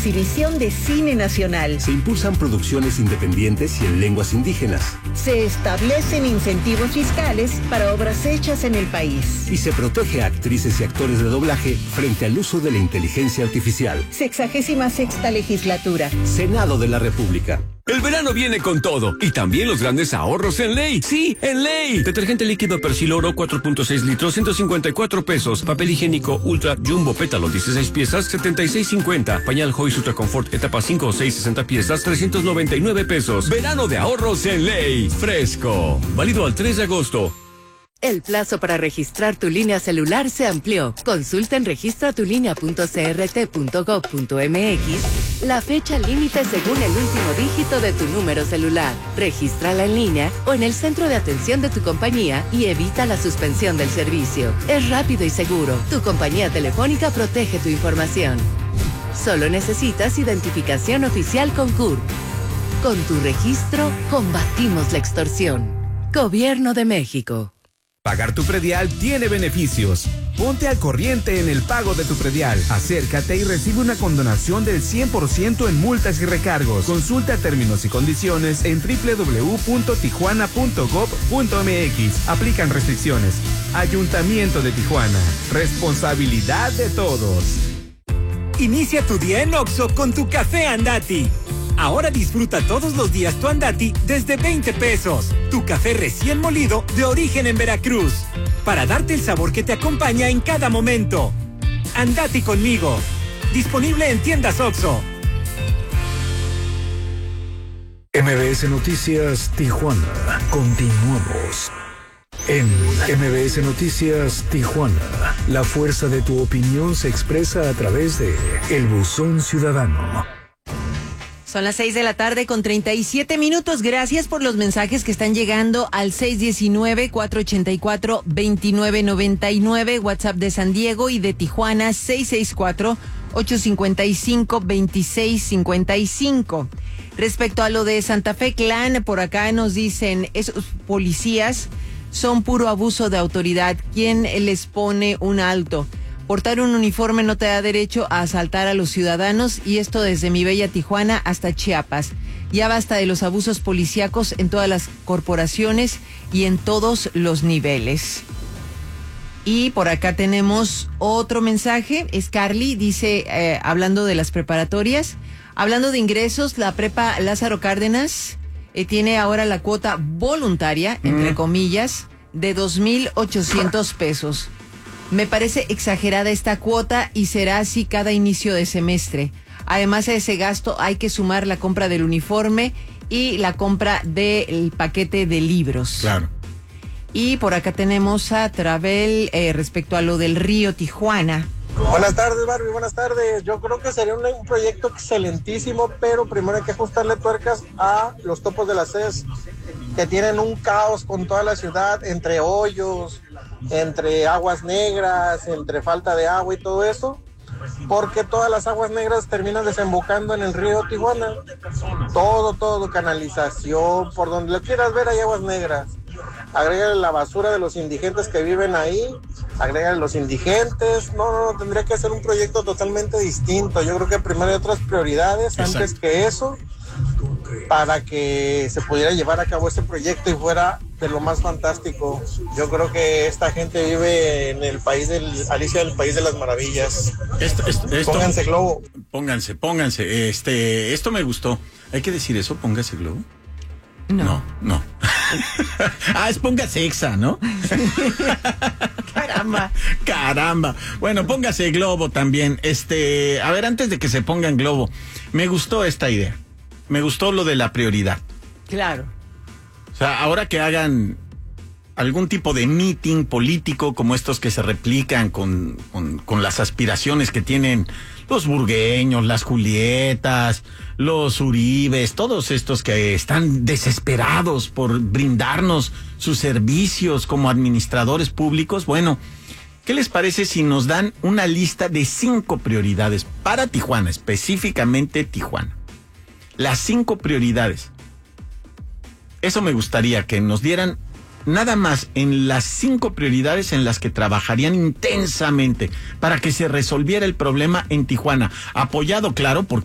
exhibición de cine nacional. Se impulsan producciones independientes y en lenguas indígenas. Se establecen incentivos fiscales para obras hechas en el país. Y se protege a actrices y actores de doblaje frente al uso de la inteligencia artificial. 66ª legislatura. Senado de la República. El verano viene con todo y también los grandes ahorros en Ley. Sí, en Ley. Detergente líquido Persil Oro 4.6 litros, 154 pesos. Papel higiénico Ultra Jumbo Pétalo 16 piezas, 76.50. Pañal Joyce Ultra Confort etapa 5 o 6, 60 piezas, 399 pesos. Verano de ahorros en Ley. Fresco. Válido al 3 de agosto. El plazo para registrar tu línea celular se amplió. Consulta en registratulínea.crt.gov.mx la fecha límite según el último dígito de tu número celular. Regístrala en línea o en el centro de atención de tu compañía y evita la suspensión del servicio. Es rápido y seguro. Tu compañía telefónica protege tu información. Solo necesitas identificación oficial con CURP. Con tu registro, combatimos la extorsión. Gobierno de México. Pagar tu predial tiene beneficios. Ponte al corriente en el pago de tu predial. Acércate y recibe una condonación del 100% en multas y recargos. Consulta términos y condiciones en www.tijuana.gov.mx. Aplican restricciones. Ayuntamiento de Tijuana. Responsabilidad de todos. Inicia tu día en Oxxo con tu café Andati. Ahora disfruta todos los días tu Andati desde 20 pesos. Tu café recién molido de origen en Veracruz. Para darte el sabor que te acompaña en cada momento. Andati conmigo. Disponible en tiendas Oxxo. MBS Noticias Tijuana. Continuamos. En MBS Noticias Tijuana, la fuerza de tu opinión se expresa a través de El Buzón Ciudadano. Son las 6 de la tarde con 37 minutos. Gracias por los mensajes que están llegando al 619-484-2999, WhatsApp de San Diego y de Tijuana 664-855-2655. Respecto a lo de Santa Fe Clan, por acá nos dicen, esos policías son puro abuso de autoridad. ¿Quién les pone un alto? Portar un uniforme no te da derecho a asaltar a los ciudadanos, y esto desde mi bella Tijuana hasta Chiapas. Ya basta de los abusos policíacos en todas las corporaciones y en todos los niveles. Y por acá tenemos otro mensaje. Es Carly, dice, hablando de las preparatorias, hablando de ingresos, la prepa Lázaro Cárdenas tiene ahora la cuota voluntaria, entre comillas, de 2,800 pesos. Me parece exagerada esta cuota y será así cada inicio de semestre. Además, a ese gasto hay que sumar la compra del uniforme y la compra del paquete de libros. Claro. Y por acá tenemos a Travel respecto a lo del río Tijuana. Buenas tardes, Barbie, buenas tardes. Yo creo que sería un proyecto excelentísimo, pero primero hay que ajustarle tuercas a los topos de la CES, que tienen un caos con toda la ciudad, entre hoyos, entre aguas negras, entre falta de agua y todo eso, porque todas las aguas negras terminan desembocando en el río Tijuana. Todo, canalización, por donde lo quieras ver hay aguas negras. Agrégale la basura de los indigentes que viven ahí, agrégale los indigentes. No, tendría que ser un proyecto totalmente distinto. Yo creo que primero hay otras prioridades antes que eso, para que se pudiera llevar a cabo este proyecto y fuera de lo más fantástico. Yo creo que esta gente vive en el país Alicia del País de las Maravillas. Pónganse globo. Pónganse. Esto me gustó. ¿Hay que decir eso? ¿Póngase globo? No. Es póngase exa, ¿no? Caramba. Bueno, póngase globo también. A ver, antes de que se pongan globo, me gustó esta idea. Me gustó lo de la prioridad. Claro. O sea, ahora que hagan algún tipo de meeting político como estos que se replican con las aspiraciones que tienen los burgueños, las Julietas, los Uribes, todos estos que están desesperados por brindarnos sus servicios como administradores públicos. Bueno, ¿qué les parece si nos dan una lista de 5 prioridades para Tijuana, específicamente Tijuana? Las 5 prioridades. Eso me gustaría que nos dieran nada más en las 5 prioridades en las que trabajarían intensamente para que se resolviera el problema en Tijuana. Apoyado, claro, porque